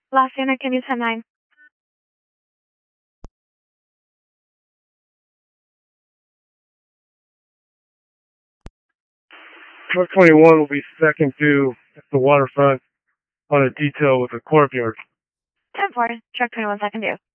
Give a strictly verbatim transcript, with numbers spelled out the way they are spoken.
Last unit, can you ten nine? Truck twenty-one will be second due at the waterfront on a detail with a courtyard. ten four, truck twenty-one, second due.